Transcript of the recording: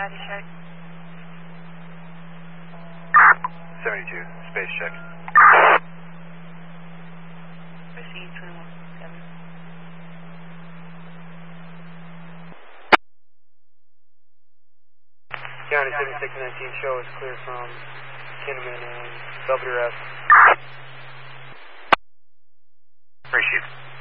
status check. 72, space check. Proceed 21-7. County 7619 show is clear from Kinnaman and WRF. Appreciate it.